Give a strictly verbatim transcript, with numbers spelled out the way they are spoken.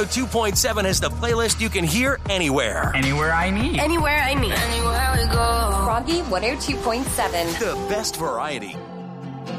two point seven has the playlist you can hear anywhere. Anywhere I need. Anywhere I need. Anywhere we go. Froggy one oh two point seven. The best variety,